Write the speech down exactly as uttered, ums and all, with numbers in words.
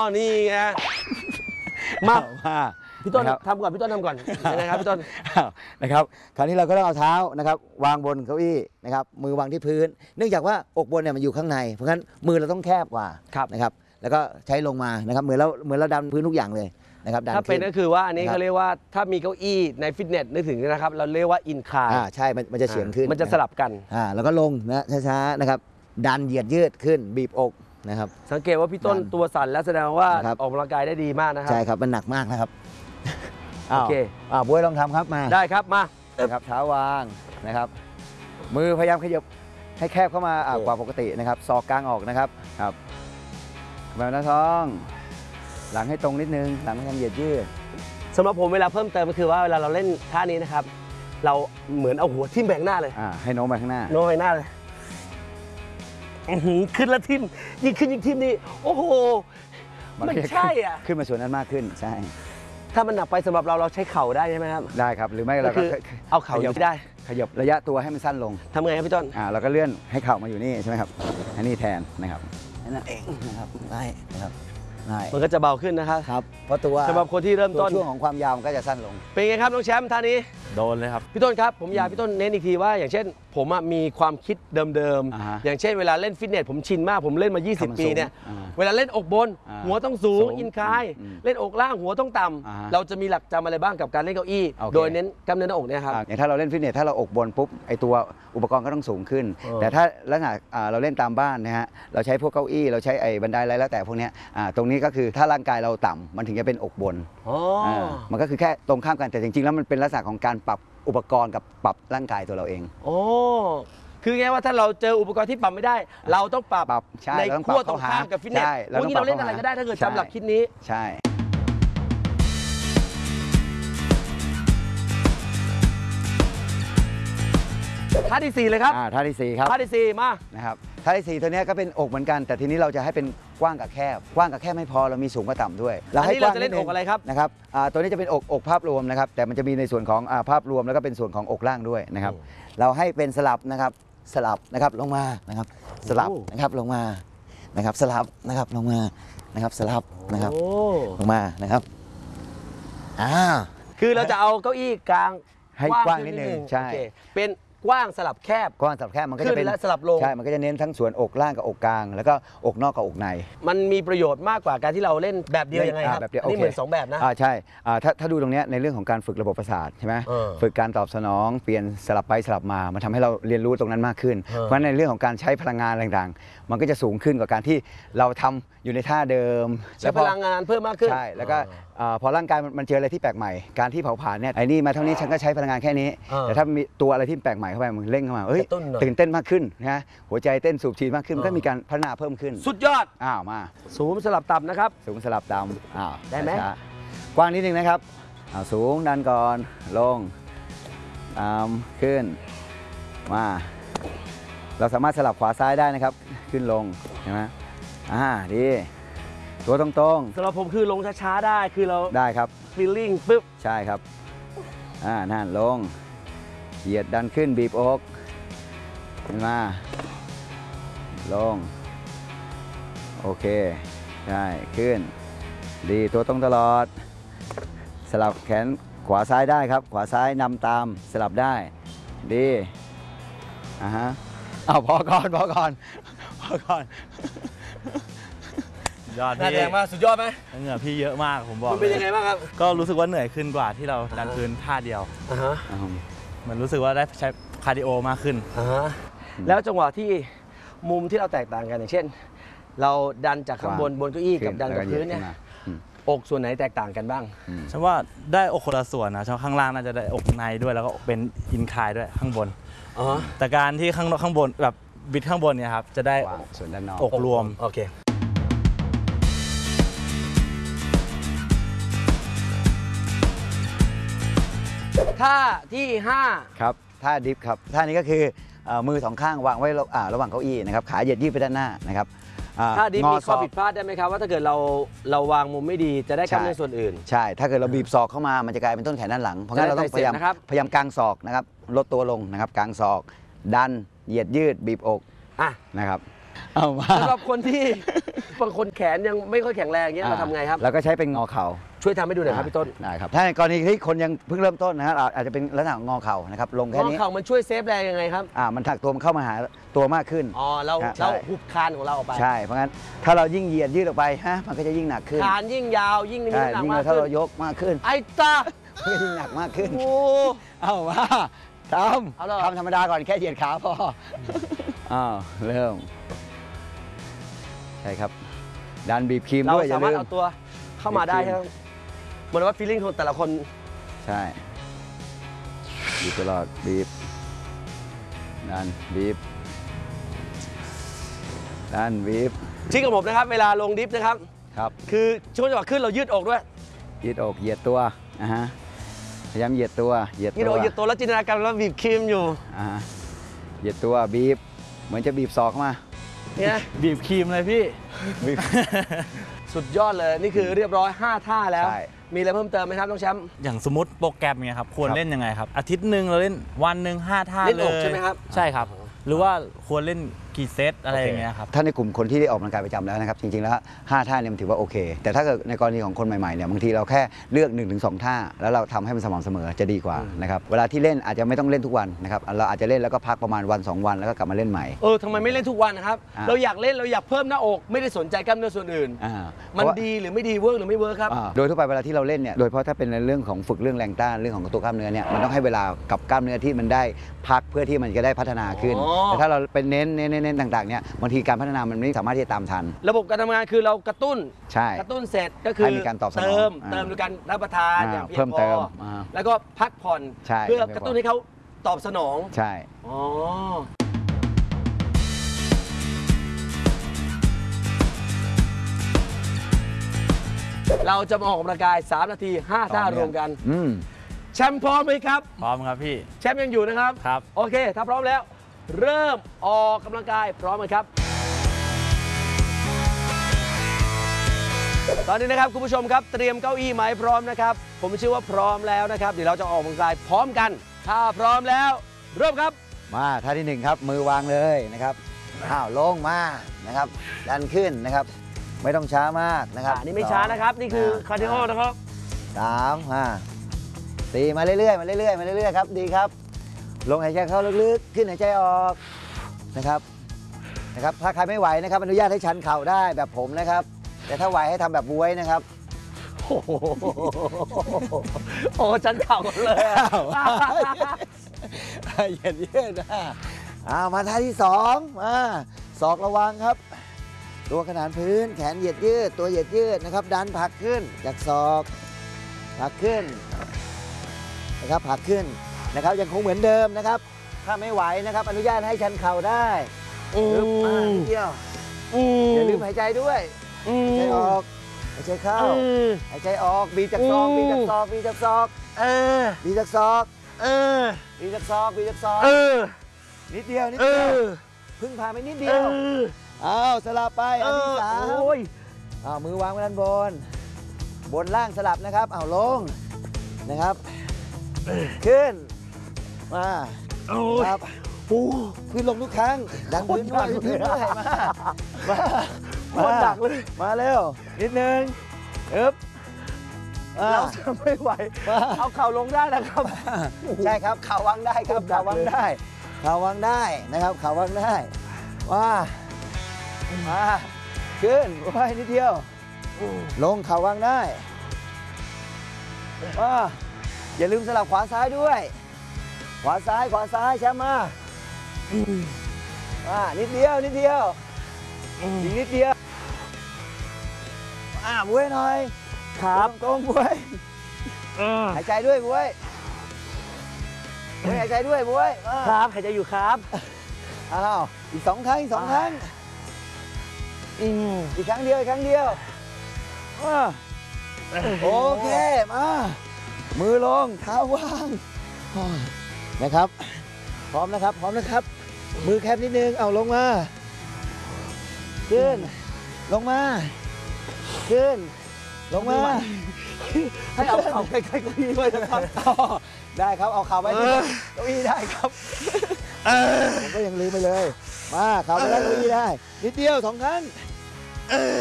นี่ไงมาพี่ต้นทำก่อนพี่ต้นทำก่อนยังไงครับพี่ต้นนะครับคราวนี้เราก็ต้องเอาเท้านะครับวางบนเก้าอี้นะครับมือวางที่พื้นเนื่องจากว่าอกบนเนี่ยมันอยู่ข้างในเพราะงั้นมือเราต้องแคบกว่านะครับแล้วก็ใช้ลงมานะครับเหมือนเราเหมือนเราดันพื้นทุกอย่างเลยนะครับถ้าเป็นก็คือว่าอันนี้เขาเรียกว่าถ้ามีเก้าอี้ในฟิตเนสนึกถึงนะครับเราเรียกว่าอินคลายอ่าใช่มันจะเฉียงขึ้นมันจะสลับกันอ่าแล้วก็ลงนะช้าๆนะครับดันเหยียดยืดขึ้นบีบอกนะครับสังเกตว่าพี่ต้นตัวสั่นแล้วแสดงว่าออกกำลังกายได้ดีมากนะครับใช่ครับมันหนักมากนะครับโอเคอ่าบวยลองทำครับมาได้ครับมาครับเท้าวางนะครับมือพยายามขยับให้แคบเข้ามากว่าปกตินะครับศอกกลางออกนะครับครับแบบหน้าท้องหลังให้ตรงนิดนึงหลังพยายามเหยียดยืดสำหรับผมเวลาเพิ่มเติมก็คือว่าเวลาเราเล่นท่านี้นะครับเราเหมือนเอาหัวทิ่มแบงหน้าเลยอ่าให้โน้มไปข้างหน้าโน้มไปหน้าเลยขึ้นแล้วทิ่มยิ่งขึ้นยิ่งทิ่มนี่โอ้โหมันใช่อ่ะขึ้นมาส่วนนั้นมากขึ้นใช่ถ้ามันหนักไปสำหรับเราเราใช้เข่าได้ใช่ไหมครับได้ครับหรือไม่เราก็เอาเข่าอยู่ได้ขยับระยะตัวให้มันสั้นลงทำไงครับพี่ต้นอ่าเราก็เลื่อนให้เข่ามาอยู่นี่ใช่ไหมครับอันนี้แทนนะครับนั่นเองนะครับได้นะครับมันก็จะเบาขึ้นนะครับครับเพราะตัวสำหรับคนที่เริ่มต้นช่วงของความยาวมันก็จะสั้นลงเป็นไงครับน้องแชมป์ท่านี้โดนเลยครับพี่ต้นครับผมอยากพี่ต้นเน้นอีกทีว่าอย่างเช่นผมมีความคิดเดิมๆอย่างเช่นเวลาเล่นฟิตเนสผมชินมากผมเล่นมายี่สิบปีเนี่ยเวลาเล่นอกบนหัวต้องสูงอินคลายเล่นอกล่างหัวต้องต่ำเราจะมีหลักจำอะไรบ้างกับการเล่นเก้าอี้โดยเน้นกล้ามเนื้อหน้าอกเนี่ยครับอย่างถ้าเราเล่นฟิตเนสถ้าเราอกบนปุ๊บไอตัวอุปกรณ์ก็ต้องสูงขึ้นแต่ถ้าลักษณะเราเล่นตามบ้านนะฮะเราใช้พวกเก้าอี้เราใช้ไอ้บันไดอะไรแล้วแต่พวกนี้ตรงนี้ก็คือถ้าร่างกายเราต่ำมันถึงจะเป็นอกบนมันก็คือแค่ตรงข้ามกันแต่จริงๆแล้วมันเป็นลักษณะของการปรับอุปกรณ์กับปรับร่างกายตัวเราเองโอ้คือไงว่าถ้าเราเจออุปกรณ์ที่ปรับไม่ได้เราต้องปรับในขั้วตรงข้ามกับฟิตเนสวันนี้เราเล่นอะไรก็ได้ถ้าเกิดจำหลักคิดนี้ใช่ท่าที่สี่เลยครับท่าที่สี่ครับท่าที่สี่มานะครับท่าที่สี่ตัวนี้ก็เป็นอกเหมือนกันแต่ทีนี้เราจะให้เป็นกว้างกับแคบกว้างกับแคบไม่พอเรามีสูงกับต่ำด้วยเราให้เราจะเล่นอกอะไรครับนะครับตัวนี้จะเป็นอกอกภาพรวมนะครับแต่มันจะมีในส่วนของภาพรวมแล้วก็เป็นส่วนของอกล่างด้วยนะครับเราให้เป็นสลับนะครับสลับนะครับลงมานะครับสลับนะครับลงมานะครับสลับนะครับลงมานะครับสลับนะครับลงมานะครับอ่าคือเราจะเอาเก้าอี้กลางให้กว้างนิดนึงใช่เป็นกว้างสลับแคบกว้างสลับแคบมันก็จะเป็นสลับลงใช่มันก็จะเน้นทั้งส่วนอกล่างกับอกกลางแล้วก็อกนอกกับอกในมันมีประโยชน์มากกว่าการที่เราเล่นแบบเดียวยังไงครับนี่เหมือนสองแบบนะอ่าใช่ถ้าถ้าดูตรงนี้ในเรื่องของการฝึกระบบประสาทใช่ไหมฝึกการตอบสนองเปลี่ยนสลับไปสลับมามันทำให้เราเรียนรู้ตรงนั้นมากขึ้นเพราะในเรื่องของการใช้พลังงานต่างๆมันก็จะสูงขึ้นกว่าการที่เราทำอยู่ในท่าเดิมใช้พลังงานเพิ่มมากขึ้นใช่แล้วก็พอร่างกายมันเจออะไรที่แปลกใหม่การที่เผาผลาญเนี่ยไอ้นี่มาเท่านี้ฉันก็ใช้พลังงานแค่นี้แต่ถ้ามีตัวอะไรที่แปลกใหม่เข้าไปมันเร่งเข้ามาเอ้ยตื่นเต้นมากขึ้นนะหัวใจเต้นสูบฉีดมากขึ้นมันก็มีการพัฒนาเพิ่มขึ้นสุดยอดอ้าวมาสูงสลับต่ำนะครับสูงสลับต่ำอ้าวได้ไหมกว้างนิดนึงนะครับอ้าวสูงดันก่อนลงต่ำขึ้นมาเราสามารถสลับขวาซ้ายได้นะครับขึ้นลงเห็นไหมอ่าดีตัวตรงๆสำหรับผมคือลงช้าๆได้คือเราได้ครับฟีลลิ่งปึ๊บใช่ครับอ่านั่นลงเหยียดดันขึ้นบีบอกขึ้นมาลงโอเคได้ขึ้นดีตัวตรงตลอดสลับแขนขวาซ้ายได้ครับขวาซ้ายนำตามสลับได้ดีอ่าฮะเอาพอก่อนพอก่อนพอก่อนยอดน่าแรงมากสุดยอดไหมเหงื่อพี่เยอะมากผมบอกมันเป็นยังไงบ้างครับก็รู้สึกว่าเหนื่อยขึ้นกว่าที่เราดันพื้นท่าเดียวเหมือนรู้สึกว่าได้ใช้คาร์ดิโอมากขึ้นแล้วจังหวะที่มุมที่เราแตกต่างกันอย่างเช่นเราดันจากข้างบนบนเก้าอี้กับดันกับพื้นเนี่ยอกส่วนไหนแตกต่างกันบ้างฉันว่าได้อกคนละส่วนนะฉันข้างล่างน่าจะได้อกในด้วยแล้วก็เป็นอินคลายด้วยข้างบนแต่การที่ข้างข้างบนแบบบิดข้างบนเนี่ยครับจะได้ส่วนด้านนอกอกรวมโอเคท่าที่ห้าครับท่าดิฟครับท่านี้ก็คือมือสองข้างวางไว้ระหว่างเก้าอี้นะครับขาเหยียดยืดไปด้านหน้านะครับท่าดิฟมีข้อผิดพลาดได้ไหมครับว่าถ้าเกิดเราเราวางมุมไม่ดีจะได้กล้ามเนื้อส่วนอื่นใช่ถ้าเกิดเราบีบศอกเข้ามามันจะกลายเป็นต้นแขนด้านหลังเพราะงั้นเราต้องพยายามพยายามกางศอกนะครับลดตัวลงนะครับกางศอกดันเหยียดยืดบีบอกนะครับเอามาสำหรับคนที่บางคนแขนยังไม่ค่อยแข็งแรงเงี้ยเราทำไงครับเราก็ใช้เป็นงอเข่าช่วยทำให้ดูหน่อยครับพี่ต้นได้ครับถ้าในกรณีที่คนยังเพิ่งเริ่มต้นนะฮะอาจจะเป็นลักษณะงอเข่านะครับลงแค่งอนี้เข่ามันช่วยเซฟแรงยังไงครับอ่ามันถักตัวมันเข้ามาหาตัวมากขึ้นอ๋อเราใช่เราหุบคานของเราออกไปใช่เพราะงั้นถ้าเรายิ่งเหยียดยืดออกไปฮะมันก็จะยิ่งหนักขึ้นคานยิ่งยาวยิ่งมีใช่น้ำหนักยิ่งมากถ้าขึ้เรานยกมากขึ้นไอ้ตามันก็ยิ่งหนักมากขึ้นโอ้เอาว่าทเอาเหรอำทำธรรมดาก่อนแค่เหยียดขาพออ้าวเริ่มใช่ครับดันบีบครีมเราด้วยอย่าสามารลืถมเอาตัวเข้ามาได้บีบครีมใช่ไหมเหมือนว่าฟีลลิ่งของแต่ละคนใช่บีบตลอดบีบดันบีบดันบีบชิคกับผมนะครับเวลาลงดิฟนะครับครับคือช่วงจังหวะขึ้นเรายืดอกด้วยยืดอกเหยียดตัวอ่าฮะพยายามเหยียดตัวเหยียดยืดตัอวกยืดตัวแล้วจินตนาการว่าบีบครีมอยู่อ่าฮะเหยียดตัวบีบเหมือนจะบีบศอกเข้ามาเนี่ยบีบครีมเลยพี่บีบสุดยอดเลยนี่คือเรียบร้อยห้าท่าแล้วใช่มีอะไรเพิ่มเติมไหมครับน้องแชมป์อย่างสมมติโปรแกรมเนี่ยครับควรครับเล่นยังไงครับ อาทิตย์หนึ่งเราเล่นวันหนึ่งห้าท่าเล่นเลอกยใช่ไหมครับใช่ครับ หรือว่าควรเล่นกี่เซตอะไรอย่างเงี้ยครับถ้าในกลุ่มคนที่ได้ออกกำลังกายประจำแล้วนะครับจริงๆแล้วห้าท่าเนี่ยมันถือว่าโอเค แต่ถ้าเกิดในกรณีของคนใหม่ๆเนี่ยบางทีเราแค่เลือก หนึ่งถึงสอง ท่า แล้วเราทำให้มันสม่ำเสมอจะดีกว่านะครับเวลาที่เล่นอาจจะไม่ต้องเล่นทุกวันนะครับเราอาจจะเล่นแล้วก็พักประมาณวันสองวันแล้วก็กลับมาเล่นใหม่เออทำไมไม่เล่นทุกวันนะครับอ่าเราอยากเล่นเราอยากเพิ่มหน้าอก ไม่ได้สนใจกล้ามเนื้อส่วนอื่นอ่ามันเพราะว่าดีหรือไม่ดีเวิร์กหรือไม่เวิร์กครับอ่าโดยทั่วไปเวลาที่เราเล่นเนี่ยโดยเฉพาะถ้าเป็นในเรื่องของฝึกเรื่องแรงต้านเรื่องของตัวกล้ามเนื้อเนี่ยมันต้องให้เวลากับกล้ามเนื้อที่มันได้พักเพื่อที่มันจะได้พัฒนาขึ้นอ๋อแต่ถ้าเราเป็นเน้นเน้นเน้นเน้นต่างๆเนี่ยบางทีการพัฒนามันไม่สามารถที่จะตามทันระบบการทำงานคือเรากระตุ้นใช่กระตุ้นเสร็จก็คือให้มีการตอบสนองเติมอ่าเติมด้วยการรับประทานอ่าอย่างเพียเพิ่งมพเติอมอ่าแล้วก็พักผ่อนใช่เพื่อเพียงพอกระตุ้นให้เขาตอบสนองใช่อ๋อเราจะมาออกกำลังกายสามนาทีห้าท่ารวมกันอืมแชมป์พร้อมไหมครับพร้อมครับพี่แชมป์ยังอยู่นะครับครับโอเค ถ้าพร้อมแล้ว เริ่มออกกำลังกายพร้อมกันครับ ตอนนี้นะครับคุณผู้ชมครับเตรียมเก้าอี้ไหมพร้อมนะครับ ผมเชื่อว่าพร้อมแล้วนะครับ เดี๋ยวเราจะออกกำลังกายพร้อมกัน ถ้าพร้อมแล้ว เริ่มครับมาท่าที่หนึ่งครับมือวางเลยนะครับอ้าวลงมานะครับดันขึ้นนะครับ ไม่ต้องช้ามากนะครับอ่านี่ไม่ช้านะครับ นี่คือคาร์ดิโอนะครับสามห้าสี่มาเรื่อยๆมาเรื่อยๆมาเรื่อยๆครับดีครับ ลงหายใจเข้าลึกๆขึ้นหายใจออกนะครับนะครับถ้าใครไม่ไหวนะครับอนุญาตให้ชันเข่าได้แบบผมนะครับ แต่ถ้าไหวให้ทำแบบบ๊วยนะครับโอ้โหโอ้ฉันเข่าเลยอะเหยียดยืดนะอ่ามาท่าที่สองมาศอกระวังครับ ตัวขนานพื้นแขนเหยียดยืดตัวเหยียดยืดนะครับ ดันผลักขึ้นจากศอกผลักขึ้นนะครับผลักขึ้นนะครับยังคงเหมือนเดิมนะครับ ถ้าไม่ไหวนะครับ อนุญาตให้ชันเข่าได้อืลึกมามนิดเดียวอืมอย่าลืมหายใจด้วยอืมหายใจออกหายใจเข้าเออหายใจออกบีบจากศอกอืมบีบจากศอกบีบจากศอกเออบีบจากศอกเออบีบจากศอกบีบจากศอกเออนิดเดียวนิดเอเดียวอเพึ่งผ่านไปนิดเดีเอยวออ้าวสลับไปอันที่สามโอ้ยอ้าวมือวางไว้ด้านบน บนล่างสลับนะครับอ้าวลงนะครับ ขึ้นมาโอ้ยครับโอ้ขึ้นลงทุกครั้งดันพื้นด้วยพื้นด้วยมามาโคตรหนักเลยมาเร็วนิดนึงอึ๊บอ่าเราจะไม่ไหวมาเอาเข่าลงได้นะครับใช่ครับเข่าวางได้ครับโคตรหนัเข่าก วางเลยได้เข่าวางได้นะครับเข่าวางได้มามาขึ้นไว้นิดเดียว ลงเข่าวางได้มาอย่าลืมสลับขวาซ้ายด้วย ขวาซ้ายขวาซ้ายแชมป์มาอ่านิดเดียวนิดเดียวอีกนิดเดียวอ่าบวยหน่อยครับตรงบวยหายใจด้วยบวยบวยหายใจด้วยบวยมาครับใครจะอยู่ครับอ้าวอีกสองครั้งอีกสองครั้งอืมอีกครั้งเดียวอีกครั้งเดียวมาโอเคมามือลงเท้าวางนะครับ พร้อมนะครับ พร้อมนะครับ มือแคบนิดนึง เอาลงมา ขึ้น ลงมา ขึ้น ลงมาให้เอาเข่าใกล้ๆเก้าอี้ด้วยนะครับอ๋อได้ครับ เอาเข่าไว้ที่เก้าอี้ได้ครับผมก็ยังลืมไปเลยมาเข่าไปได้เก้าอี้ได้นิดเดียวสองครั้ง